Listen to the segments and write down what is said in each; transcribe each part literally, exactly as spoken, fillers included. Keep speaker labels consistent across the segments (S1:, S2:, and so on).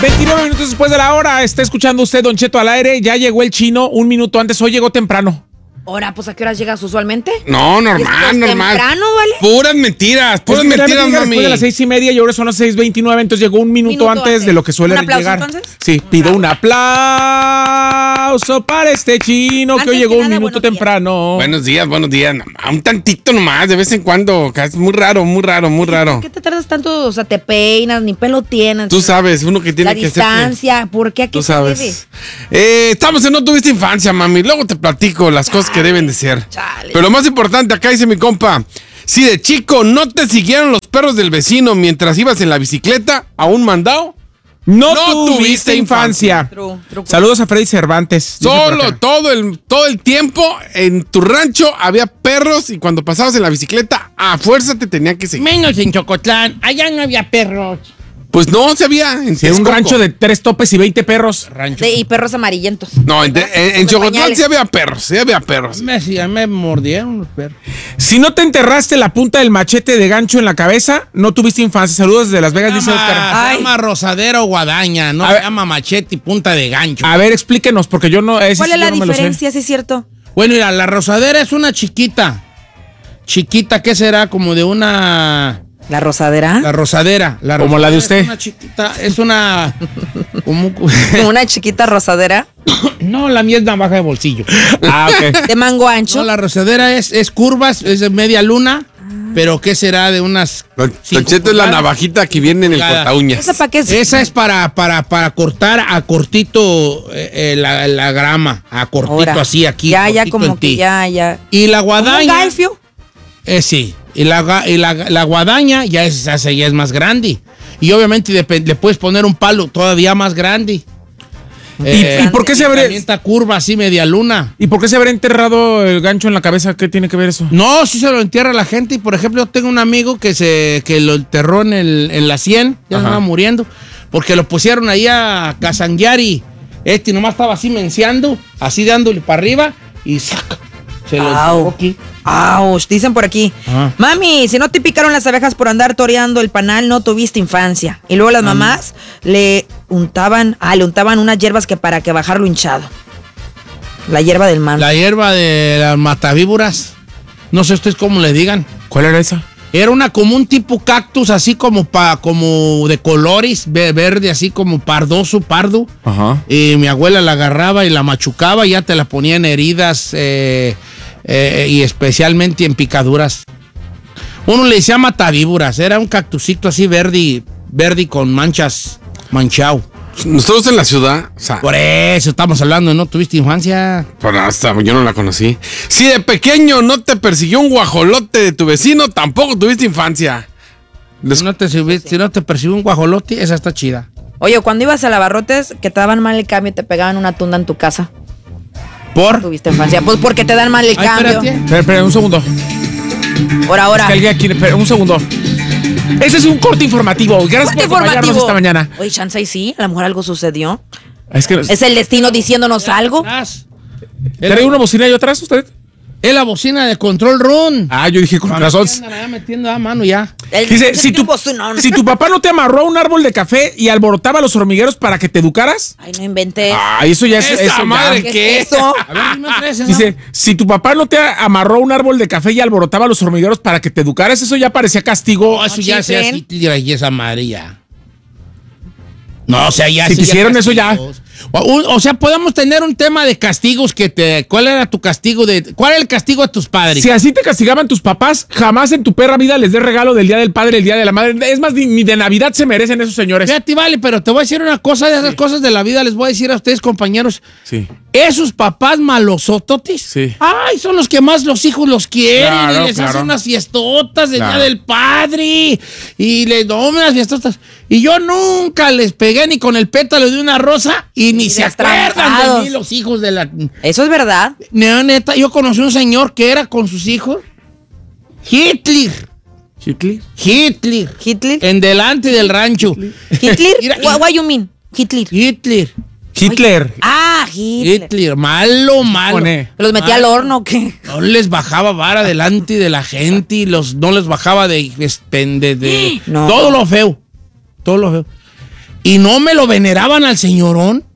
S1: veintinueve minutos después de la hora, está escuchando usted Don Cheto al aire. Ya llegó el chino un minuto antes, hoy llegó temprano.
S2: Ahora, pues, ¿a qué horas llegas usualmente?
S3: No, normal, normal.
S2: ¿Temprano, vale?
S3: Puras mentiras, puras
S1: Es que
S3: mentiras,
S1: llega
S3: mami.
S1: Después de las seis y media y ahora son las seis veintinueve, entonces llegó un minuto,
S2: Minuto
S1: antes,
S2: antes.
S1: de lo que suele
S2: ¿Un aplauso,
S1: llegar.
S2: entonces?
S1: Sí, pido un aplauso para este chino
S2: Antes
S1: que hoy llegó
S2: que
S1: un
S2: nada,
S1: minuto
S2: buenos días.
S1: temprano.
S3: Buenos días, buenos días. Un tantito nomás, de vez en cuando. Es muy raro, muy raro, muy raro.
S2: ¿Por qué te tardas tanto? O sea, te peinas, ni pelo tienes.
S3: Tú sabes, uno que tiene
S2: La
S3: que hacer.
S2: distancia, ¿por qué? ¿A qué
S3: Tú
S2: se
S3: sabes.
S2: debe?
S3: Eh, estamos en No Tuviste Infancia, mami. Luego te platico las cosas que deben de ser.
S2: chale.
S3: Pero lo más importante, acá dice mi compa. Si de chico no te siguieron los perros del vecino mientras ibas en la bicicleta a un mandado,
S1: No,
S3: No
S1: tuviste
S3: tuviste
S1: infancia.
S2: True, true.
S1: Saludos a Freddy Cervantes. Dice por
S3: solo
S1: acá.
S3: todo el, todo el tiempo en tu rancho había perros y cuando pasabas en la bicicleta, a fuerza te tenían que seguir.
S4: Menos en Chocotlán, allá no había perros.
S3: Pues no, se había en
S1: Sí, un
S3: Texcoco.
S1: rancho de tres topes y veinte perros.
S4: Rancho.
S2: De- y perros amarillentos.
S3: No, en, en, en
S2: Come
S3: Chocotlán
S2: pañales.
S3: sí había perros, sí había perros.
S4: Me, hacía- me mordieron los perros.
S1: Si no te enterraste la punta del machete de gancho en la cabeza, no tuviste infancia. Saludos desde Las Vegas, dice Oscar.
S4: Se
S2: Ay.
S4: llama rosadera o guadaña, no
S1: A
S4: se
S1: ver.
S4: llama machete y punta de gancho.
S1: A ver, explíquenos, porque yo no. ese
S2: ¿Cuál
S1: sí
S2: es
S1: yo
S2: la
S1: no me lo sé.
S2: diferencia, si es cierto?
S4: Bueno, mira, la rosadera es una chiquita. Chiquita, ¿qué será? Como de una...
S2: ¿La rosadera?
S4: La rosadera. La
S1: Como la de usted.
S4: Es una chiquita, es una... como-
S2: ¿Como una chiquita rosadera?
S4: no, la mía es navaja de bolsillo.
S1: Ah, ok.
S2: ¿De mango ancho?
S4: No, la rosadera es, es curvas, es de media luna, pero ¿qué será? De unas...
S3: Don
S4: cinco
S3: Don Cheto es la
S4: pulgadas.
S3: navaja que viene en el
S4: Pulgada.
S3: corta uñas.
S2: ¿Esa para qué es?
S4: Esa es para, para, para cortar a cortito eh, eh, la, la grama, a cortito
S2: Ahora.
S4: así aquí.
S2: Ya, ya,
S4: cortito
S2: como
S4: en
S2: que
S4: ti.
S2: ya, ya.
S4: Y la
S2: ¿Como un
S4: guadaña...
S2: galfio?
S4: Eh, sí, y la, ga- y la, la guadaña ya es, esa ya es más grande. Y obviamente depe- le puedes poner un palo todavía más grande. Eh,
S1: ¿Y por qué se abre-
S4: Esta curva así, media luna.
S1: ¿Y por qué se habrá enterrado el gancho en la cabeza? ¿Qué tiene que ver eso?
S4: No, sí se lo entierra la gente. Y por ejemplo, yo tengo un amigo que se que lo enterró en, el, en la sien, ya se
S1: Ajá.
S4: estaba muriendo, porque lo pusieron ahí a casanguear y este nomás estaba así menciando, así dándole para arriba y saca. Se lo
S2: Au.
S4: enterró aquí.
S2: Auch, dicen por aquí.
S4: Ajá.
S2: Mami, si no te picaron las abejas por andar toreando el panal, no tuviste infancia. Y luego las mamás le untaban, ah, le untaban unas hierbas que para que bajar lo hinchado. La hierba del man.
S4: La hierba de las matavíboras. No sé ustedes cómo le digan.
S1: ¿Cuál era esa?
S4: Era una como un tipo cactus, así como pa, como de colores, ve- verde, así como pardoso, pardo.
S1: Ajá.
S4: Y mi abuela la agarraba y la machucaba y ya te la ponía en heridas eh, eh, y especialmente en picaduras. Uno le decía matavíboras, era un cactusito así verde, verde con manchas, manchado.
S3: Nosotros en la ciudad, o sea,
S4: Por eso estamos hablando, ¿no tuviste infancia?
S3: pero hasta yo no la conocí. Si de pequeño no te persiguió un guajolote de tu vecino, tampoco tuviste infancia. Les-
S4: Si no te, sirvi- si no te percibe un guajolote, esa está chida.
S2: Oye, cuando ibas a Lavarrotes, que te daban mal el cambio y te pegaban una tunda en tu casa.
S4: ¿Por?
S2: ¿Tuviste infancia? Pues porque te dan mal el
S4: Ay,
S2: cambio.
S4: espérate.
S1: Espera, espera, un segundo.
S2: Por ahora.
S1: Es que alguien aquí, espera, un segundo. Ese es un corte informativo. Gracias
S2: Corte
S1: por acompañarnos
S2: informativo.
S1: esta mañana.
S2: Oye, chance y sí, a lo mejor algo sucedió.
S1: Es que
S2: ¿Es el destino diciéndonos algo?
S4: Atrás.
S1: ¿trae una bocina ahí atrás usted?
S4: Es la bocina de control room.
S1: Ah, yo dije con razón.
S4: Andan allá metiendo la mano ya.
S2: El-
S1: Dice,
S2: el
S1: si tu,
S2: tipo su- no, no.
S1: si tu papá no te amarró a un árbol de café y alborotaba a los hormigueros para que te educaras.
S2: Ay, no inventes.
S1: Ay, eso ya es.
S3: ¡Esa
S1: eso ya.
S3: madre!
S2: ¿Qué
S3: ¿qué?
S2: es eso?
S4: A ver, dime otra vez eso.
S1: Dice, si tu papá no te amarró a un árbol de café y alborotaba a los hormigueros para que te educaras, eso ya parecía castigo.
S4: No, eso ya se
S2: chiflen.
S4: hace Hitler y esa madre ya. No, o sea, ya.
S1: Si
S4: sí,
S1: te
S4: ya
S1: hicieron eso, ya.
S4: castigos. O, un- o sea, podemos tener un tema de castigos que te. ¿Cuál era tu castigo de. ¿Cuál era el castigo a tus padres?
S1: Si así te castigaban tus papás, jamás en tu perra vida les des regalo del Día del Padre, el Día de la Madre. Es más, ni, ni de Navidad se merecen esos señores.
S4: Fíjate, vale, pero te voy a decir una cosa de esas cosas de la vida. Les voy a decir a ustedes, compañeros.
S1: Sí.
S4: Esos papás malosototis.
S1: Sí.
S4: Ay, son los que más los hijos los quieren
S1: Claro,
S4: y les
S1: claro.
S4: hacen unas fiestotas del
S1: Claro.
S4: Día del Padre y les dan unas fiestotas. Y yo nunca les pegué ni con el pétalo de una rosa y ni
S2: Y
S4: se acuerdan de
S2: destrampados.
S4: mí los hijos de la...
S2: Eso es verdad.
S4: No, neta, yo conocí un señor que era con sus hijos Hitler.
S1: ¿Hitler?
S4: Hitler.
S2: Hitler.
S4: En delante del rancho.
S2: Hitler.
S4: Mira,
S2: What, what you mean? Hitler.
S4: Hitler.
S1: Hitler.
S2: Ah, Hitler.
S4: Hitler. Malo, malo.
S1: Pone.
S2: ¿Los metía al
S4: Malo.
S2: horno o qué?
S4: No les bajaba vara delante de la gente y los, no les bajaba de, este, de, de-
S2: No.
S4: todo lo feo. Todo lo feo. Y no me lo veneraban al señorón.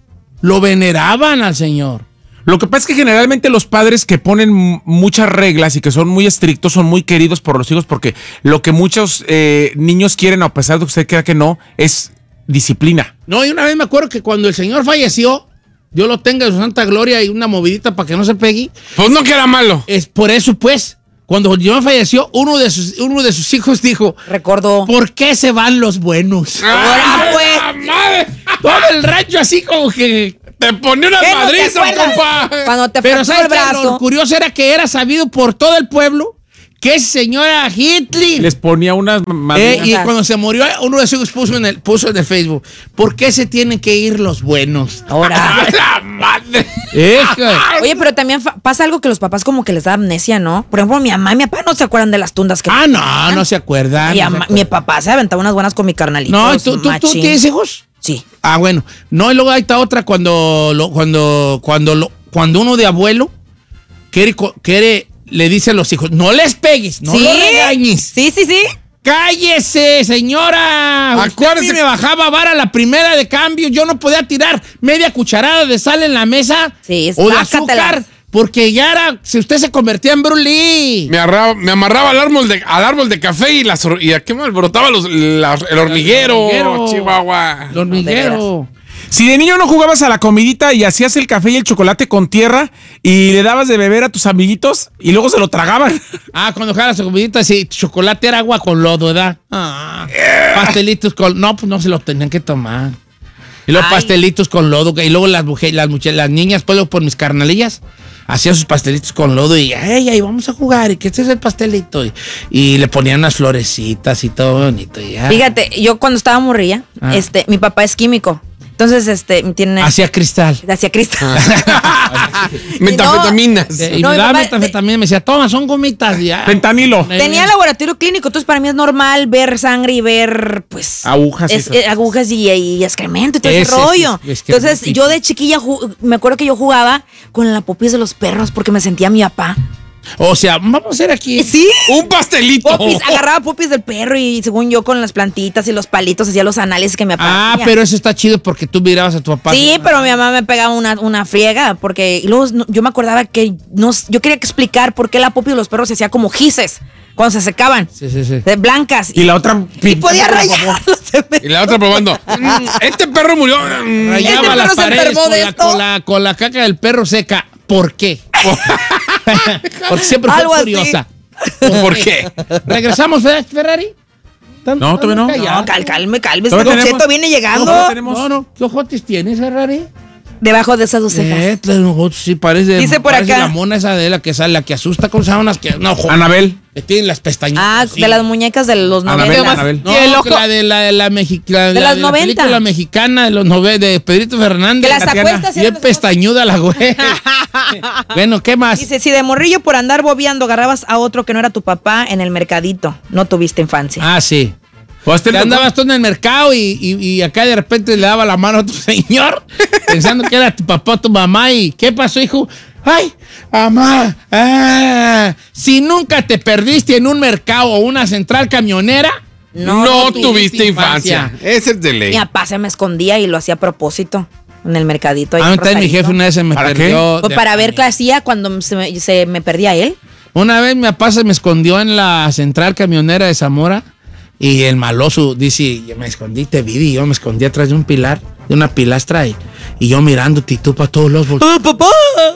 S4: Lo veneraban al señor.
S1: Lo que pasa es que generalmente los padres que ponen m- muchas reglas y que son muy estrictos son muy queridos por los hijos porque lo que muchos eh, niños quieren, a pesar de que usted crea que no, es disciplina.
S4: No, y una vez me acuerdo que cuando el señor falleció, Dios lo tenga en su santa gloria y una movidita para que no se pegue.
S3: Pues no que era malo.
S4: Es por eso, pues, cuando el señor falleció, uno de sus, uno de sus hijos dijo,
S2: Recordó.
S4: ¿por qué se van los buenos?
S2: Ahora, pues.
S3: ¡Ah, madre!
S4: Todo el rancho así como que...
S3: Te ponía una
S2: ¿Qué, no te
S3: madriza,
S2: acuerdas?
S3: compa.
S2: Cuando te
S4: Pero
S2: fracturó
S4: ¿sabes
S2: el
S4: qué? Lo
S2: brazo.
S4: curioso era que era sabido por todo el pueblo que ese señor era Hitler.
S1: Les ponía unas
S4: Eh,
S1: madrinas.
S4: y cuando se murió, uno de sus hijos puso en el, puso en el Facebook, ¿por qué se tienen que ir los buenos?
S2: Ahora.
S3: ¡La madre!
S4: Hija.
S2: Oye, pero también fa- pasa algo que los papás como que les da amnesia, ¿no? Por ejemplo, mi mamá y mi papá no se acuerdan de las tundas que...
S4: Ah, no, no se acuerdan.
S2: Mi,
S4: no se
S2: ama-
S4: acuerdan.
S2: mi papá se aventaba unas buenas con mi carnalito.
S4: No, ¿tú, tú, tú
S2: machín.
S4: tienes hijos?
S2: Sí.
S4: Ah, bueno. No, y luego ahí está otra cuando lo, cuando, cuando lo, cuando uno de abuelo quiere, co- quiere, le dice a los hijos, no les pegues, no
S2: ¿Sí?
S4: los regañes.
S2: Sí, sí, sí.
S4: ¡Cállese, señora! Usted a mí
S3: Acuérdese-
S4: me bajaba vara la primera de cambio. Yo no podía tirar media cucharada de sal en la mesa
S2: Sí,
S4: o de
S2: sácatela.
S4: azúcar porque ya era, si usted se convertía en Brulí.
S3: Me, arra- me amarraba al árbol de, al árbol de café y, las, hor- y a qué me alborotaba los, las- el hormiguero,
S4: El hormiguero.
S3: Chihuahua.
S4: El hormiguero.
S1: Si de niño no jugabas a la comidita y hacías el café y el chocolate con tierra y le dabas de beber a tus amiguitos y luego se lo tragaban.
S4: Ah, cuando jugaba la comidita, sí, chocolate era agua con lodo, ¿verdad? Ah, pastelitos con... No, pues no se lo tenían que tomar. Y los
S2: Ay.
S4: pastelitos con lodo. Y luego las mujeres, las, muchachas, las niñas, pues luego por mis carnalillas, hacían sus pastelitos con lodo y, ay, ay, vamos a jugar. ¿Y qué este es el pastelito? Y, y le ponían unas florecitas y todo bonito. Y ya.
S2: Fíjate, yo cuando estaba morrilla,
S4: Ah.
S2: este, mi papá es químico. Entonces, este, tiene...
S4: Hacía cristal.
S2: Hacía cristal.
S3: Metafetaminas.
S4: Eh, y
S2: No,
S4: me
S2: mi
S4: daba
S2: papá-
S4: metanfetamina y me decía, toma, son gomitas. y Ya.
S1: Fentanilo.
S4: Eh,
S2: Tenía laboratorio clínico, entonces para mí es normal ver sangre y ver, pues...
S1: Agujas y
S2: es-
S1: esas
S2: eh, agujas y, y excremento y todo ese,
S4: Ese,
S2: rollo.
S4: sí, excremento.
S2: Entonces, yo de chiquilla, ju- me acuerdo que yo jugaba con la popis de los perros porque me sentía mi papá.
S4: O sea, vamos a hacer aquí.
S2: ¿Sí?
S3: Un pastelito.
S2: Popis, agarraba popis del perro y según yo con las plantitas y los palitos hacía los análisis que me
S4: Ah,
S2: hacía.
S4: pero eso está chido porque tú mirabas a tu papá.
S2: Sí, pero mi mamá me pegaba una, una friega porque y luego no- yo me acordaba que no, yo quería explicar por qué la popi de los perros se hacía como gises cuando se secaban,
S4: Sí, sí, sí.
S2: de blancas.
S1: Y la otra...
S2: y podía rayarlos.
S3: Y la otra probando. Mm, este perro murió. Mm,
S4: Rayaba
S2: Este
S4: las
S2: perro se
S4: paredes
S2: enfermó
S4: con
S2: de
S4: la,
S2: esto.
S4: con, la, con la caca del perro seca. ¿Por qué? Porque siempre fue
S2: Algo así.
S4: curiosa.
S3: ¿Por qué?
S4: ¿Regresamos, Fer- Ferrari? ¿Tan-
S1: No, todavía no.
S4: callado?
S2: No, cal, calme, calme.
S1: Todavía
S2: Este
S1: tenemos-
S2: Cheto viene llegando
S1: No, tenemos-
S4: No, no. ¿Qué ojotes tienes, Ferrari?
S2: debajo de esas dos cejas.
S4: Eh, trae unos ojotes, sí, parece,
S2: Dice por
S4: parece
S2: acá.
S4: la mona esa de la que sale, la que asusta con sábanas que... No, ojo,
S1: Anabel.
S4: que tienen las pestañas.
S2: Ah,
S4: así.
S2: de las muñecas de los
S1: Anabel,
S2: noventa.
S1: Anabel.
S4: No,
S5: Y el
S4: que
S5: ojo-
S4: la de la, de la, mexi- la-
S2: De
S4: la-
S2: las
S4: de la
S2: noventa.
S4: película mexicana de los nove de Pedrito Fernández.
S2: Que las
S1: Tatiana.
S2: acuestas y
S4: Bien
S2: las-
S4: pestañuda la güey. Bueno, ¿qué más?
S2: Dice, si de morrillo por andar bobeando agarrabas a otro que no era tu papá en el mercadito, no tuviste infancia.
S4: Ah, sí.
S1: Pues te
S4: Te andabas tú en el mercado y, y- y acá de repente le daba la mano a otro señor, pensando que era tu papá o tu mamá. ¿Y qué pasó, hijo? ¡Ay, mamá! Ah, si nunca te perdiste en un mercado o una central camionera,
S3: No, tuviste infancia. Ese es de ley.
S2: Mi papá se me escondía y lo hacía a propósito en el mercadito. ahí
S4: A mí
S2: en
S4: también mi
S2: Rosarito.
S4: jefe una vez se me
S1: ¿Para qué?
S4: perdió.
S2: Pues
S4: de-
S2: para ver qué hacía cuando se me, se me perdía él.
S4: Una vez mi papá se me escondió en la central camionera de Zamora y el maloso dice, yo me escondí, te vi, y yo me escondí atrás de un pilar, de una pilastra y, y yo mirando tú para todos los bolsos.
S2: ¡Ah, papá!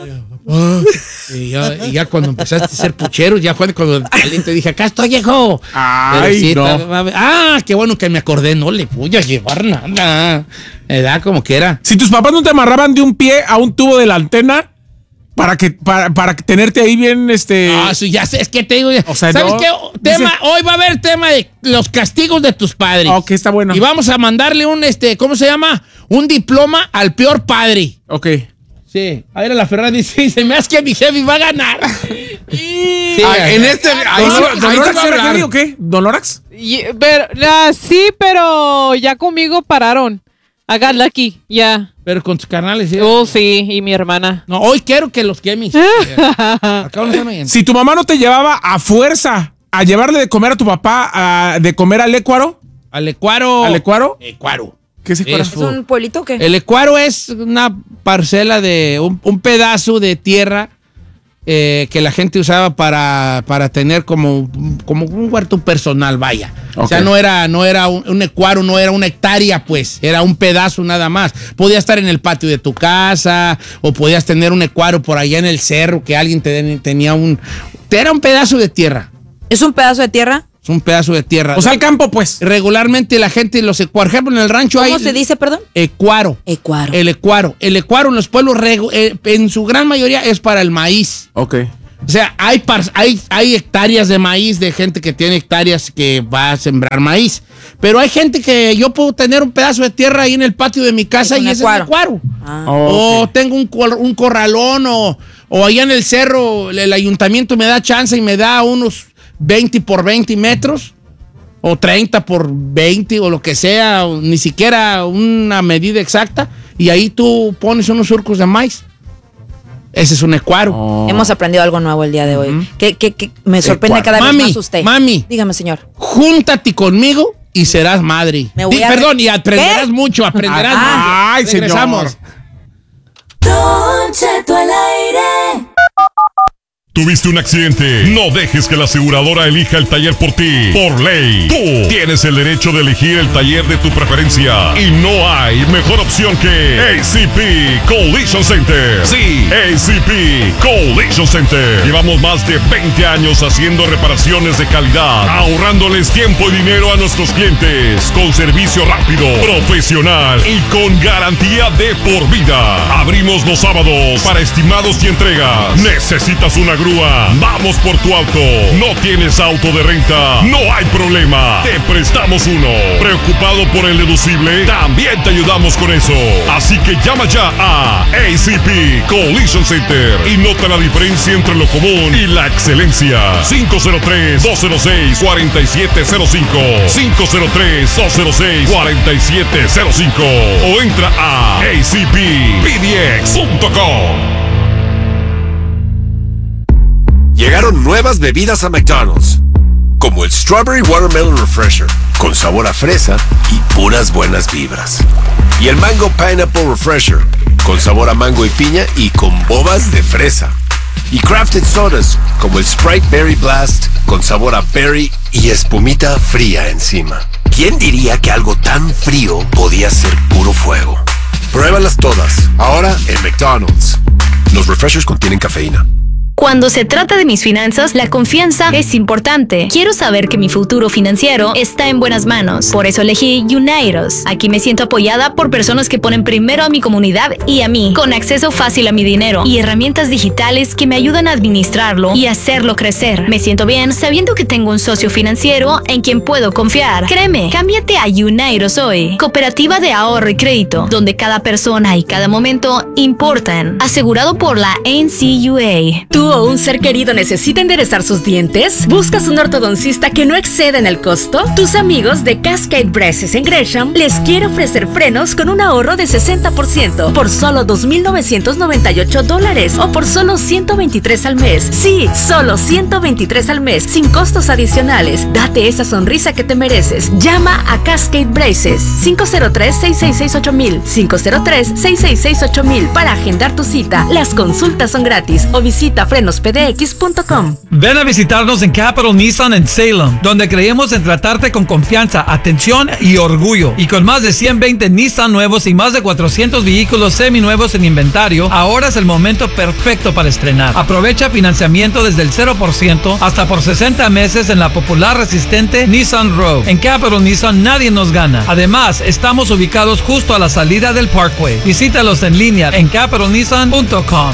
S4: Y ya, y ya cuando empezaste a ser puchero, ya fue cuando te dije, acá estoy, viejo.
S1: Ay,
S4: Pero sí,
S1: no.
S4: ta- ah, qué bueno que me acordé, no le voy a llevar nada. Edad como que era.
S1: Si tus papás no te amarraban de un pie a un tubo de la antena para que para, para tenerte ahí bien este
S4: Ah, sí, ya sé, es que te digo.
S1: O sea,
S4: ¿sabes
S1: no,
S4: qué? Tema,
S1: dice-
S4: hoy va a haber tema de los castigos de tus padres.
S1: Ok, está bueno.
S4: Y vamos a mandarle un, este, ¿cómo se llama? Un diploma al peor padre.
S1: Ok.
S4: Sí. A ver, a la Ferrari dice, se me hace que mi jefe va a ganar. Sí,
S3: Ah, en este. Ahí
S1: ¿Don,
S3: sí-
S1: Lor- Don
S3: ahí sí
S1: Lorax
S3: va a
S1: era
S3: hablar.
S1: Henry o qué? ¿Don Lorax?
S5: Y- pero, ah, sí, pero ya conmigo pararon. I got lucky, ya.
S4: Pero con tus canales, ¿sí?
S5: Oh, sí, y mi hermana.
S4: No, hoy quiero que los quemes. Acá no se me
S1: Si tu mamá no te llevaba a fuerza a llevarle de comer a tu papá, a- de comer al ecuaro,
S4: Al ecuaro.
S1: ¿Al ecuaro?
S4: Ecuaro.
S1: ¿Qué es Ecuaro?
S2: ¿Es un pueblito o qué?
S4: El Ecuaro es una parcela de un, un pedazo de tierra eh, que la gente usaba para, para tener como, como un huerto personal, vaya. Okay. O sea, no era, no era un, un Ecuaro, no era una hectárea, pues, era un pedazo nada más. Podía estar en el patio de tu casa o podías tener un Ecuaro por allá en el cerro que alguien te, tenía un... Era un pedazo de tierra.
S2: ¿Es un pedazo de tierra?
S4: Es un pedazo de tierra.
S1: O sea, el campo, pues.
S4: Regularmente la gente, los ecuaros, por ejemplo, en el rancho
S2: ¿Cómo
S4: hay...
S2: ¿Cómo se dice, perdón?
S4: Ecuaro.
S2: Ecuaro.
S4: El ecuaro. El ecuaro en los pueblos, regu- eh, en su gran mayoría, es para el maíz.
S1: Ok.
S4: O sea, hay, par- hay, hay hectáreas de maíz, de gente que tiene hectáreas que va a sembrar maíz. Pero hay gente que yo puedo tener un pedazo de tierra ahí en el patio de mi casa y ese es el ecuaro.
S2: Ah.
S4: O
S1: Okay.
S4: tengo un, cor- un corralón o, o allá en el cerro el ayuntamiento me da chance y me da unos veinte por veinte metros. O treinta por veinte o lo que sea, o ni siquiera una medida exacta. Y ahí tú pones unos surcos de maíz. Ese es un ecuaro.
S1: Oh.
S2: Hemos aprendido algo nuevo el día de hoy.
S4: Uh-huh.
S2: que, que, que me sorprende
S1: Ecuaro.
S2: cada
S4: Mami,
S2: vez más usted.
S4: mami.
S2: Dígame, señor.
S4: Júntate conmigo y serás madre.
S2: Me voy
S4: Di-
S2: a-
S4: Perdón, y aprenderás
S2: ¿Qué?
S4: mucho, aprenderás
S1: Ah,
S4: mucho.
S1: ay, señor.
S4: Regresamos.
S6: Don Cheto al aire.
S7: ¿Tuviste un accidente? No dejes que la aseguradora elija el taller por ti. Por ley, tú tienes el derecho de elegir el taller de tu preferencia. Y no hay mejor opción que A C P Collision Center. Sí, A C P Collision Center. Llevamos más de veinte años haciendo reparaciones de calidad, ahorrándoles tiempo y dinero a nuestros clientes, con servicio rápido, profesional y con garantía de por vida. Abrimos los sábados para estimados y entregas. ¿Necesitas una grúa? Vamos por tu auto. ¿No tienes auto de renta? No hay problema. Te prestamos uno. ¿Preocupado por el deducible? También te ayudamos con eso. Así que llama ya a A C P Collision Center y nota la diferencia entre lo común y la excelencia. cinco cero tres, dos cero seis, cuatro siete cero cinco cinco cero tres, dos cero seis, cuatro siete cero cinco o entra a a c p p d x punto com.
S8: Llegaron nuevas bebidas a McDonald's, como el Strawberry Watermelon Refresher, con sabor a fresa y puras buenas vibras. Y el Mango Pineapple Refresher, con sabor a mango y piña y con bobas de fresa. Y Crafted Sodas, como el Sprite Berry Blast, con sabor a berry y espumita fría encima. ¿Quién diría que algo tan frío podía ser puro fuego? Pruébalas todas, ahora en McDonald's. Los refreshers contienen cafeína.
S9: Cuando se trata de mis finanzas, la confianza es importante. Quiero saber que mi futuro financiero está en buenas manos. Por eso elegí Unidos. Aquí me siento apoyada por personas que ponen primero a mi comunidad y a mí, con acceso fácil a mi dinero y herramientas digitales que me ayudan a administrarlo y hacerlo crecer. Me siento bien sabiendo que tengo un socio financiero en quien puedo confiar. Créeme, cámbiate a Unidos hoy. Cooperativa de ahorro y crédito, donde cada persona y cada momento importan. Asegurado por la N C U A.
S10: ¿Tú o un ser querido necesita enderezar sus dientes? ¿Buscas un ortodoncista que no exceda en el costo? Tus amigos de Cascade Braces en Gresham les quiere ofrecer frenos con un ahorro de sesenta por ciento por solo dos mil novecientos noventa y ocho dólares o por solo ciento veintitrés al mes. Sí, solo ciento veintitrés al mes, sin costos adicionales. Date esa sonrisa que te mereces. Llama a Cascade Braces cinco cero tres, seis seis seis, ocho mil cinco cero tres, seis seis seis, ocho mil para agendar tu cita. Las consultas son gratis o visita frenos p d x punto com.
S11: Ven a visitarnos en Capital Nissan en Salem, donde creemos en tratarte con confianza, atención y orgullo. Y con más de ciento veinte Nissan nuevos y más de cuatrocientos vehículos seminuevos en inventario, ahora es el momento perfecto para estrenar. Aprovecha financiamiento desde el cero por ciento hasta por sesenta meses en la popular resistente Nissan Rogue. En Capital Nissan nadie nos gana. Además, estamos ubicados justo a la salida del Parkway. Visítalos en línea en capital nissan punto com.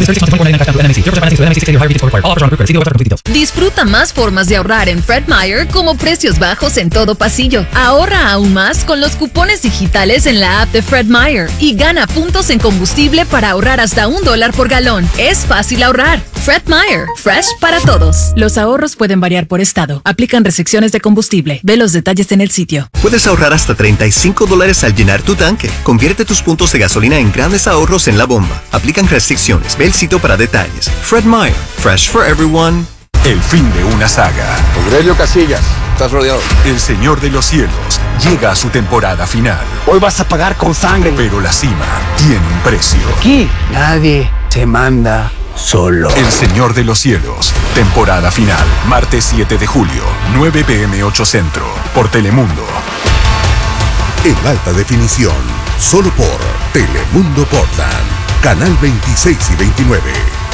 S12: Disfruta más formas de ahorrar en Fred Meyer como precios bajos en todo pasillo. Ahorra aún más con los cupones digitales en la app de Fred Meyer y gana puntos en combustible para ahorrar hasta un dólar por galón. Es fácil ahorrar. Fred Meyer, fresh para todos.
S13: Los ahorros pueden variar por estado. Aplican restricciones de combustible. Ve los detalles en el sitio.
S14: Puedes ahorrar hasta treinta y cinco dólares al llenar tu tanque. Convierte tus puntos de gasolina en grandes ahorros en la bomba. Aplican restricciones. Ve el sitio para detalles. Fred Meyer, fresh for everyone.
S15: El fin de una saga.
S16: Aurelio Casillas,
S8: estás rodeado.
S15: El Señor de los Cielos llega a su temporada final.
S16: Hoy vas a pagar con sangre.
S15: Pero la cima tiene un precio.
S16: Aquí nadie se manda solo.
S15: El Señor de los Cielos, temporada final. Martes siete de julio, nueve p m ocho Centro, por Telemundo.
S17: En alta definición, solo por Telemundo Portland, canal veintiséis y veintinueve.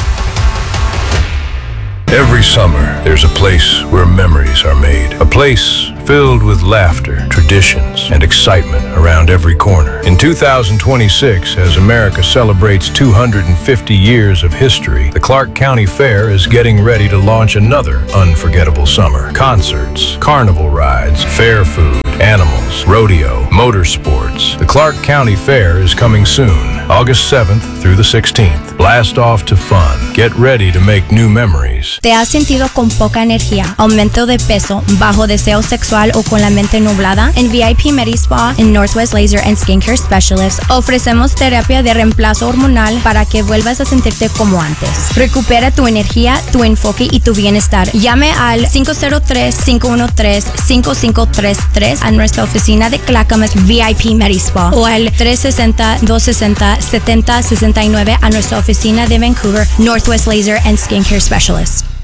S18: Every summer, there's a place where memories are made. A place filled with laughter, traditions, and excitement around every corner. In two thousand twenty-six, as America celebrates two hundred fifty years of history, the Clark County Fair is getting ready to launch another unforgettable summer. Concerts, carnival rides, fair food, animals, rodeo, motorsports. The Clark County Fair is coming soon, August seventh through the sixteenth. Blast off to fun. Get ready to make new memories.
S19: ¿Te has sentido con poca energía, aumento de peso, bajo deseo sexual o con la mente nublada? En V I P MediSpa, en Northwest Laser and Skincare Specialists, ofrecemos terapia de reemplazo hormonal para que vuelvas a sentirte como antes. Recupera tu energía, tu enfoque y tu bienestar. Llame al cinco cero tres, cinco uno tres, cinco cinco tres tres a nuestra oficina de Clackamas V I P MediSpa o al tres seis cero, dos seis cero, siete cero seis nueve a nuestra oficina de Vancouver Northwest Laser and Skincare Specialists.